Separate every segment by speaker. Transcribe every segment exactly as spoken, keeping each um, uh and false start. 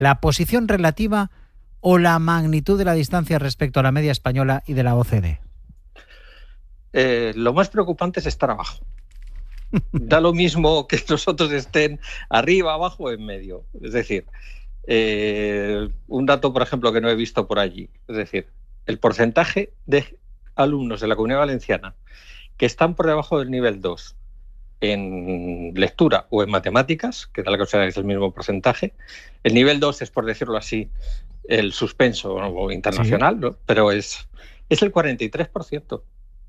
Speaker 1: ¿La posición relativa o la magnitud de la distancia respecto a la media española y de la O C D E?
Speaker 2: Eh, lo más preocupante es estar abajo. Da lo mismo que nosotros estén arriba, abajo o en medio. Es decir, eh, un dato, por ejemplo, que no he visto por allí. Es decir, el porcentaje de alumnos de la Comunidad Valenciana que están por debajo del nivel dos en lectura o en matemáticas, que da la casualidad que es el mismo porcentaje. El nivel dos es, por decirlo así, el suspenso o internacional, sí, ¿no? Pero es, es el cuarenta y tres por ciento.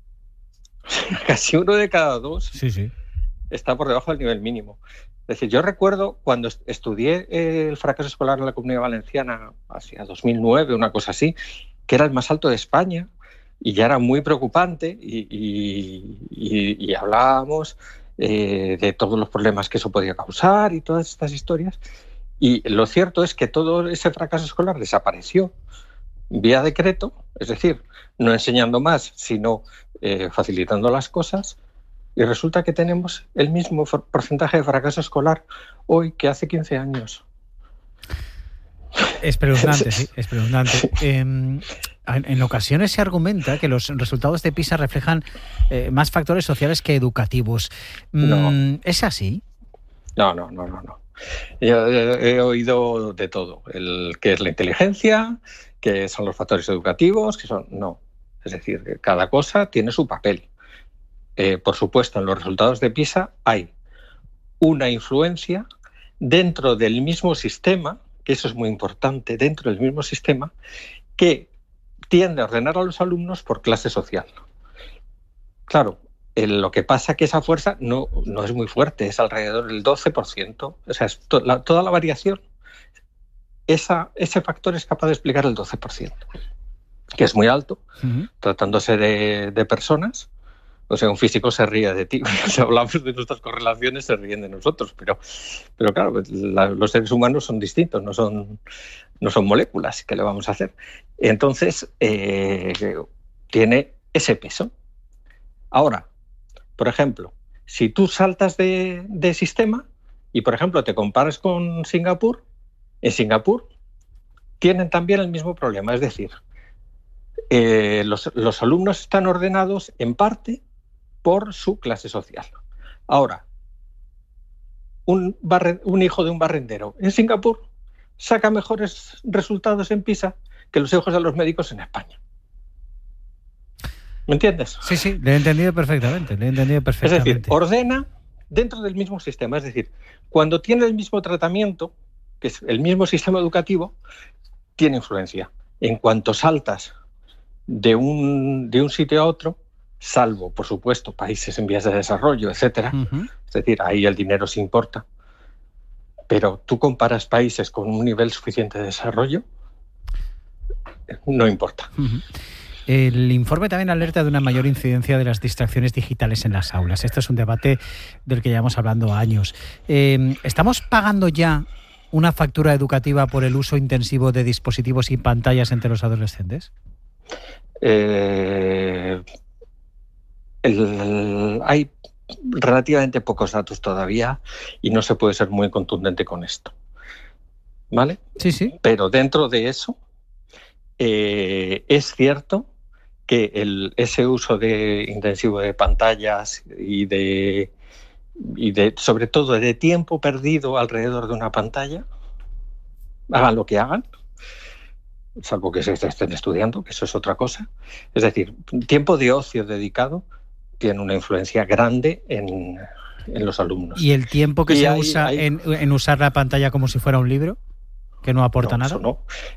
Speaker 2: Casi uno de cada dos
Speaker 1: sí, sí.
Speaker 2: está por debajo del nivel mínimo. Es decir, yo recuerdo cuando estudié el fracaso escolar en la Comunidad Valenciana hacia dos mil nueve, una cosa así, que era el más alto de España y ya era muy preocupante y, y, y, y hablábamos eh, de todos los problemas que eso podía causar y todas estas historias. Y lo cierto es que todo ese fracaso escolar desapareció vía decreto, es decir, no enseñando más, sino eh, facilitando las cosas, y resulta que tenemos el mismo porcentaje de fracaso escolar hoy que hace quince años.
Speaker 1: Espeluznante, sí, espeluznante. Eh, en, en ocasiones se argumenta que los resultados de PISA reflejan eh, más factores sociales que educativos.
Speaker 2: No.
Speaker 1: ¿Es así?
Speaker 2: No, no, no, no, no. Yo he, he oído de todo. El que es la inteligencia, que son los factores educativos, que son... No. Es decir, que cada cosa tiene su papel. Eh, por supuesto, en los resultados de PISA hay una influencia dentro del mismo sistema, que eso es muy importante, dentro del mismo sistema, que tiende a ordenar a los alumnos por clase social. Claro, el, lo que pasa es que esa fuerza no, no es muy fuerte, es alrededor del doce por ciento. O sea, es to, la, toda la variación, esa, ese factor es capaz de explicar el doce por ciento, que es muy alto, uh-huh. tratándose de, de personas. O sea, un físico se ríe de ti. Si hablamos de nuestras correlaciones, se ríen de nosotros. Pero, pero claro, la, los seres humanos son distintos, no son, no son moléculas. ¿Qué le vamos a hacer? Entonces, eh, tiene ese peso. Ahora, por ejemplo, si tú saltas de, de sistema y, por ejemplo, te comparas con Singapur, en Singapur tienen también el mismo problema. Es decir, eh, los, los alumnos están ordenados en parte por su clase social. Ahora, un, barre, un hijo de un barrendero en Singapur saca mejores resultados en PISA que los hijos de los médicos en España. ¿Me entiendes?
Speaker 1: Sí, sí, le he entendido perfectamente, le he entendido perfectamente.
Speaker 2: Es decir, ordena dentro del mismo sistema. Es decir, cuando tiene el mismo tratamiento, que es el mismo sistema educativo, tiene influencia. En cuanto saltas de un, de un sitio a otro, salvo, por supuesto, países en vías de desarrollo, etcétera. Uh-huh. Es decir, ahí el dinero sí importa. Pero tú comparas países con un nivel suficiente de desarrollo, no importa.
Speaker 1: Uh-huh. El informe también alerta de una mayor incidencia de las distracciones digitales en las aulas. Este es un debate del que llevamos hablando años. Eh, ¿Estamos pagando ya una factura educativa por el uso intensivo de dispositivos y pantallas entre los adolescentes?
Speaker 2: Eh... El, hay relativamente pocos datos todavía y no se puede ser muy contundente con esto, ¿vale?
Speaker 1: Sí, sí.
Speaker 2: Pero dentro de eso eh, es cierto que el, ese uso de, intensivo de pantallas y de, y de, sobre todo, de tiempo perdido alrededor de una pantalla, hagan lo que hagan, salvo que se estén estudiando, que eso es otra cosa. Es decir, tiempo de ocio dedicado tiene una influencia grande en, en los alumnos.
Speaker 1: ¿Y el tiempo que
Speaker 2: y
Speaker 1: se
Speaker 2: hay,
Speaker 1: usa
Speaker 2: hay...
Speaker 1: En, en usar la pantalla como si fuera un libro? ¿Que no aporta
Speaker 2: no,
Speaker 1: nada?
Speaker 2: Eso no.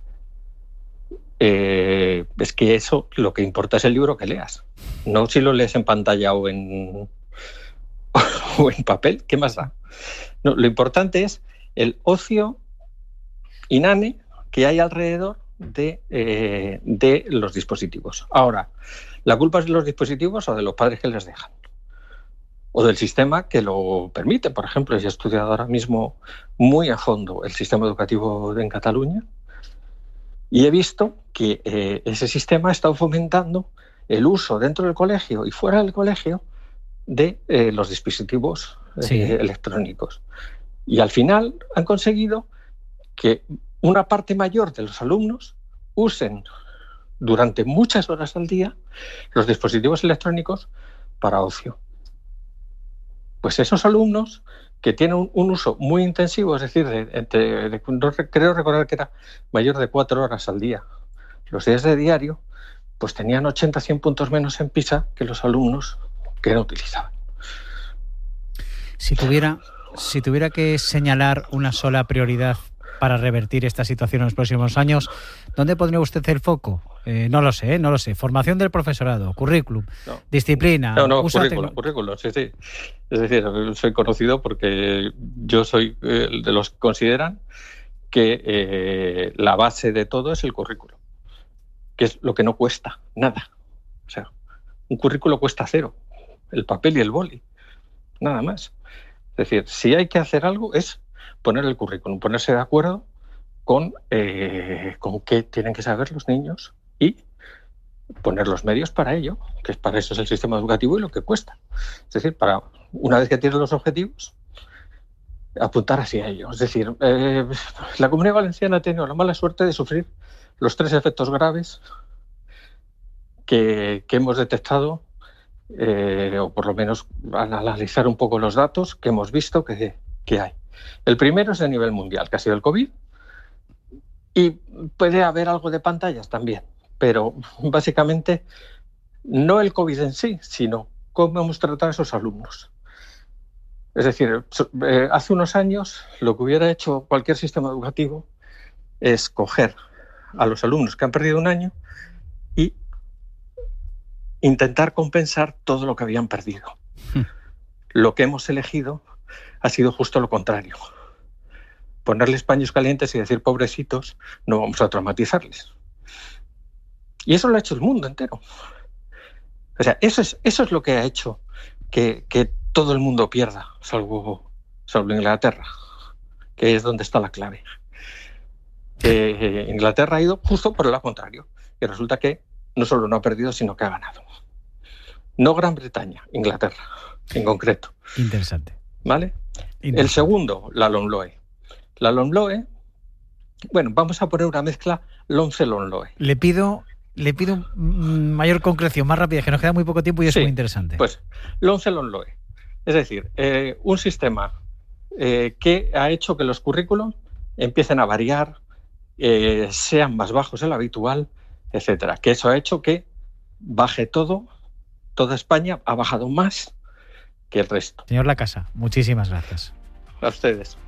Speaker 2: Eh, es que eso, lo que importa es el libro que leas. No si lo lees en pantalla o en, o en papel, ¿qué más da? No, lo importante es el ocio inane que hay alrededor de, eh, de los dispositivos. Ahora, ¿la culpa es de los dispositivos o de los padres que les dejan? O del sistema que lo permite. Por ejemplo, yo he estudiado ahora mismo muy a fondo el sistema educativo en Cataluña y he visto que eh, ese sistema ha estado fomentando el uso dentro del colegio y fuera del colegio de eh, los dispositivos eh, sí. electrónicos. Y al final han conseguido que una parte mayor de los alumnos usen durante muchas horas al día los dispositivos electrónicos para ocio. Pues esos alumnos que tienen un, un uso muy intensivo, es decir, de, de, de, de, no, creo recordar que era mayor de cuatro horas al día, los días de diario, pues tenían ochenta a cien puntos menos en PISA que los alumnos que no utilizaban.
Speaker 1: Si tuviera, si tuviera que señalar una sola prioridad para revertir esta situación en los próximos años, ¿dónde pondría usted el foco? Eh, no lo sé, ¿eh? no lo sé. Formación del profesorado, currículum, no. disciplina.
Speaker 2: No, no, currículum, currículum, sí, sí. Es decir, soy conocido porque yo soy eh, de los que consideran que eh, la base de todo es el currículum, que es lo que no cuesta nada. O sea, un currículo cuesta cero, el papel y el boli, nada más. Es decir, si hay que hacer algo es poner el currículum, ponerse de acuerdo con, eh, con qué tienen que saber los niños y poner los medios para ello, que es para eso es el sistema educativo y lo que cuesta. Es decir, para una vez que tienes los objetivos, apuntar hacia ello. Es decir, eh, la Comunidad Valenciana ha tenido la mala suerte de sufrir los tres efectos graves que, que hemos detectado, eh, o por lo menos al analizar un poco los datos que hemos visto que, que hay. El primero es a nivel mundial, que ha sido el COVID, y puede haber algo de pantallas también, pero básicamente no el COVID en sí, sino cómo hemos tratado a esos alumnos. Es decir, eh, hace unos años lo que hubiera hecho cualquier sistema educativo es coger a los alumnos que han perdido un año y intentar compensar todo lo que habían perdido. Hmm. Lo que hemos elegido ha sido justo lo contrario. Ponerles paños calientes y decir, pobrecitos, no vamos a traumatizarles. Y eso lo ha hecho el mundo entero. O sea, eso es, eso es lo que ha hecho que, que todo el mundo pierda, salvo, salvo Inglaterra, que es donde está la clave. Eh, Inglaterra ha ido justo por el lado contrario. Y resulta que no solo no ha perdido, sino que ha ganado. No Gran Bretaña, Inglaterra, en concreto.
Speaker 1: Interesante.
Speaker 2: ¿Vale? Interesante. El segundo, la LOMLOE. La LOMLOE, bueno, vamos a poner una mezcla LOMCE-LOMLOE.
Speaker 1: Le pido, le pido mayor concreción, más rápida, que nos queda muy poco tiempo y es sí, muy interesante.
Speaker 2: Pues LOMCE-LOMLOE. Es decir, eh, un sistema eh, que ha hecho que los currículos empiecen a variar, eh, sean más bajos de lo habitual, etcétera. Que eso ha hecho que baje todo, toda España ha bajado más que el resto.
Speaker 1: Señor Lacasa, muchísimas gracias.
Speaker 2: A ustedes.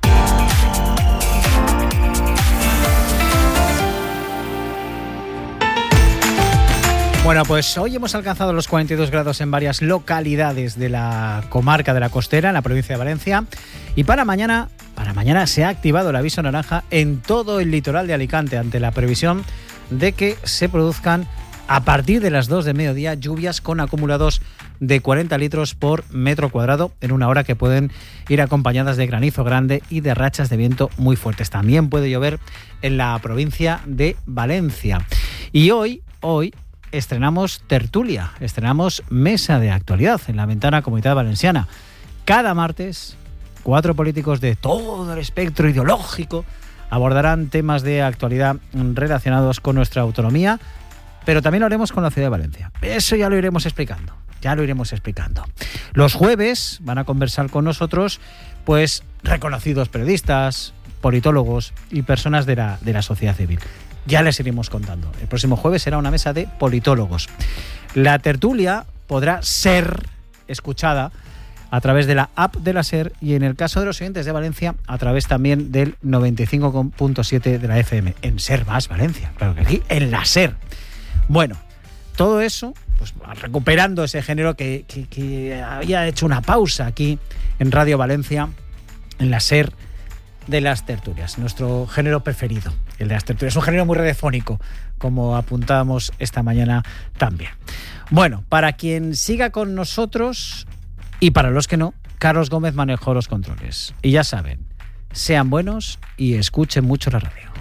Speaker 1: Bueno, pues hoy hemos alcanzado los cuarenta y dos grados en varias localidades de la comarca de la Costera, en la provincia de Valencia. Y para mañana, para mañana se ha activado el aviso naranja en todo el litoral de Alicante ante la previsión de que se produzcan a partir de las dos de mediodía lluvias con acumulados de cuarenta litros por metro cuadrado en una hora, que pueden ir acompañadas de granizo grande y de rachas de viento muy fuertes. También puede llover en la provincia de Valencia. Y hoy, hoy estrenamos tertulia, estrenamos mesa de actualidad en la Ventana Comunidad Valenciana. Cada martes, cuatro políticos de todo el espectro ideológico abordarán temas de actualidad relacionados con nuestra autonomía, pero también lo haremos con la ciudad de Valencia. Eso ya lo iremos explicando, ya lo iremos explicando. Los jueves van a conversar con nosotros, pues, reconocidos periodistas, politólogos y personas de la, de la sociedad civil. Ya les iremos contando. El próximo jueves será una mesa de politólogos. La tertulia podrá ser escuchada a través de la app de la SER y, en el caso de los oyentes de Valencia, a través también del noventa y cinco punto siete de la F M. En SER más Valencia, claro que aquí, en la SER. Bueno, todo eso, pues recuperando ese género que, que, que había hecho una pausa aquí en Radio Valencia, en la SER de las tertulias, nuestro género preferido, el de las tertulias. Es un género muy radiofónico, como apuntábamos esta mañana también. Bueno, para quien siga con nosotros y para los que no, Carlos Gómez manejó los controles. Y ya saben, sean buenos y escuchen mucho la radio.